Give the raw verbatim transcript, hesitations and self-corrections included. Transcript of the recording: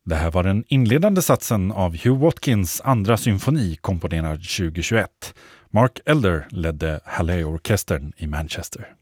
Det här var den inledande satsen av Hugh Watkins andra symfoni komponerad tjugohundratjugoett. Mark Elder ledde Hallé-orkestern i Manchester.